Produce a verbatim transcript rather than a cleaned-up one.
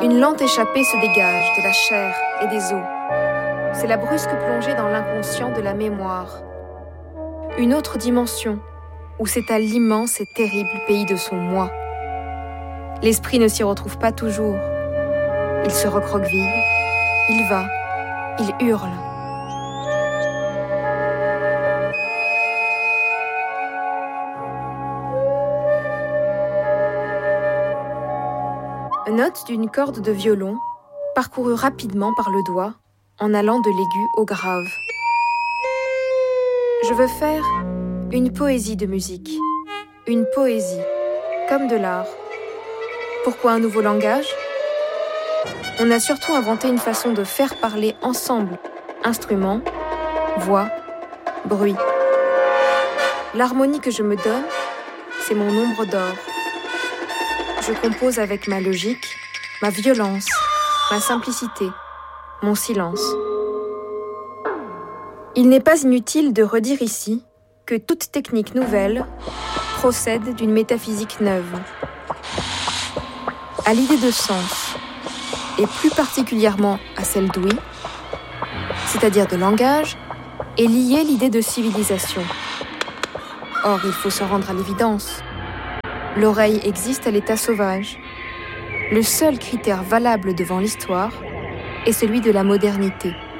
Une lente échappée se dégage de la chair et des os. C'est la brusque plongée dans l'inconscient de la mémoire. Une autre dimension où s'étale l'immense et terrible pays de son moi. L'esprit ne s'y retrouve pas toujours. Il se recroqueville, il va, il hurle. Note d'une corde de violon, parcourue rapidement par le doigt, en allant de l'aigu au grave. Je veux faire une poésie de musique, une poésie, comme de l'art. Pourquoi un nouveau langage ? On a surtout inventé une façon de faire parler ensemble, instruments, voix, bruit. L'harmonie que je me donne, c'est mon ombre d'or. Je compose avec ma logique, ma violence, ma simplicité, mon silence. Il n'est pas inutile de redire ici que toute technique nouvelle procède d'une métaphysique neuve. À l'idée de sens, et plus particulièrement à celle d'ouïe, c'est-à-dire de langage, est liée l'idée de civilisation. Or, il faut se rendre à l'évidence. L'oreille existe à l'état sauvage. Le seul critère valable devant l'histoire est celui de la modernité.